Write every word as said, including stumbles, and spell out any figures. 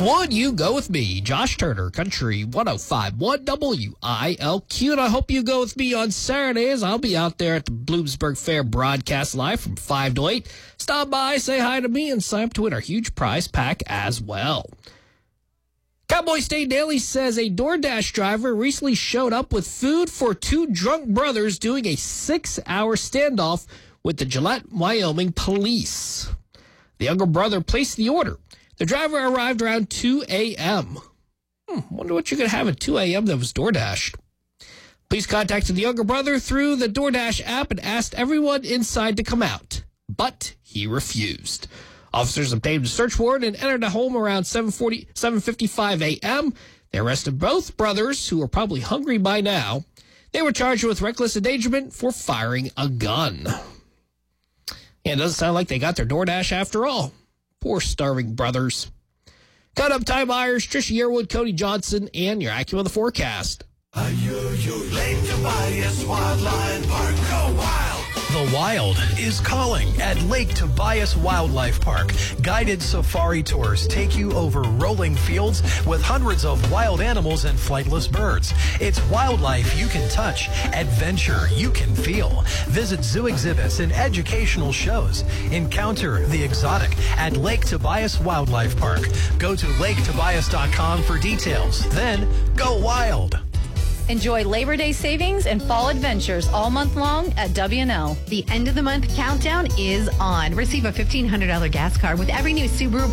Would you go with me? Josh Turner, Country one oh five point one W I L Q. And I hope you go with me on Saturdays. I'll be out there at the Bloomsburg Fair broadcast live from five to eight. Stop by, say hi to me, and sign up to win our huge prize pack as well. Cowboy State Daily says a DoorDash driver recently showed up with food for two drunk brothers doing a six-hour standoff with the Gillette, Wyoming police. The younger brother placed the order. The driver arrived around two a.m. Hmm, wonder what you could have at two a.m. that was DoorDashed. Police contacted the younger brother through the DoorDash app and asked everyone inside to come out, but he refused. Officers obtained a search warrant and entered the home around seven forty, seven fifty-five a.m. They arrested both brothers, who were probably hungry by now. They were charged with reckless endangerment for firing a gun. Yeah, it doesn't sound like they got their DoorDash after all. Poor starving brothers. Cut up Ty Myers, Trisha Yearwood, Cody Johnson, and your Acura the forecast. Are you, you Lake Tobias Wildlife Park? Go wild! The Wild is calling at Lake Tobias Wildlife Park. Guided safari tours take you over rolling fields with hundreds of wild animals and flightless birds. It's wildlife you can touch, adventure you can feel. Visit zoo exhibits and educational shows. Encounter the exotic at Lake Tobias Wildlife Park. Go to lake tobias dot com for details. Then go wild. Enjoy Labor Day savings and fall adventures all month long at W and L. The end of the month countdown is on. Receive a fifteen hundred dollars gas card with every new Subaru